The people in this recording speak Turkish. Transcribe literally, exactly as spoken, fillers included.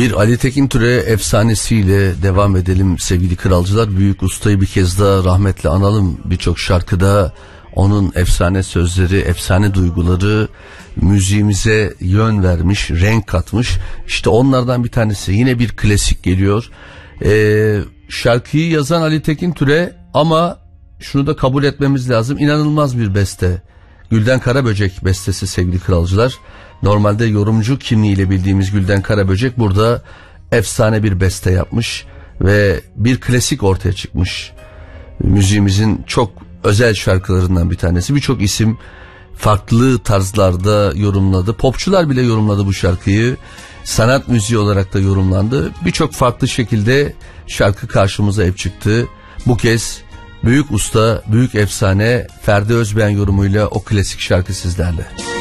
Bir Ali Tekin Türe efsanesiyle devam edelim sevgili kralcılar. Büyük ustayı bir kez daha rahmetle analım. Birçok şarkıda onun efsane sözleri, efsane duyguları müziğimize yön vermiş, renk katmış. İşte onlardan bir tanesi. Yine bir klasik geliyor. Ee, şarkıyı yazan Ali Tekin Türe, ama şunu da kabul etmemiz lazım. İnanılmaz bir beste. Gülden Karaböcek bestesi sevgili kralcılar. Normalde yorumcu kimliğiyle bildiğimiz Gülden Karaböcek burada efsane bir beste yapmış ve bir klasik ortaya çıkmış. Müziğimizin çok özel şarkılarından bir tanesi. Birçok isim farklı tarzlarda yorumladı. Popçular bile yorumladı bu şarkıyı. Sanat müziği olarak da yorumlandı. Birçok farklı şekilde şarkı karşımıza hep çıktı. Bu kez büyük usta, büyük efsane Ferdi Özbeğen yorumuyla o klasik şarkı sizlerle.